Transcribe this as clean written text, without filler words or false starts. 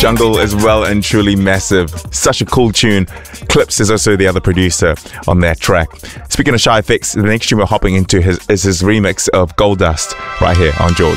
Jungle is well and truly massive. Such a cool tune. Clips is also the other producer on that track. Speaking of Shy FX, the next tune we're hopping into is his remix of Gold Dust right here on George.